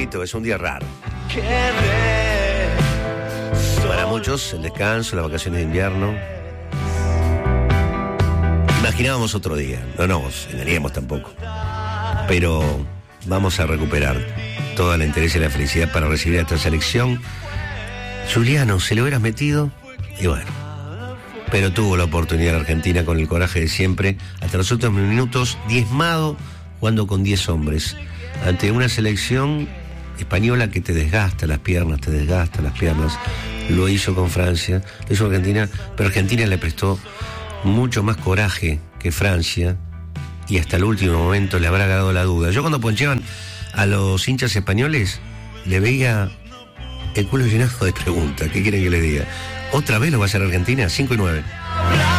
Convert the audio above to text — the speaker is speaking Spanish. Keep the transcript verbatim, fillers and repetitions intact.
Dieguito, es un día raro. Para muchos, el descanso, las vacaciones de invierno. Imaginábamos otro día, no nos engañemos tampoco. Pero vamos a recuperar toda la interés y la felicidad para recibir a esta selección. Juliano, se lo hubieras metido, y bueno. Pero tuvo la oportunidad la Argentina con el coraje de siempre, hasta los últimos minutos, diezmado, jugando con diez hombres, ante una selección española que te desgasta las piernas, te desgasta las piernas. Lo hizo con Francia, lo hizo Argentina, pero Argentina le prestó mucho más coraje que Francia, y hasta el último momento le habrá dado la duda. Yo cuando poncheaban a los hinchas españoles, le veía el culo llenado de preguntas. ¿Qué quieren que le diga? ¿Otra vez lo va a hacer Argentina? cinco y nueve.